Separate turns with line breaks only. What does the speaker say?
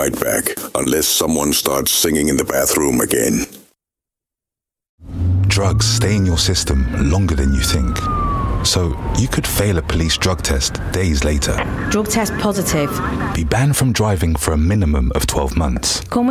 right back, unless someone starts singing in the bathroom again.
Drugs stay in your system longer than you think. So you could fail a police drug test days later.
Drug test positive.
Be banned from driving for a minimum of 12 months.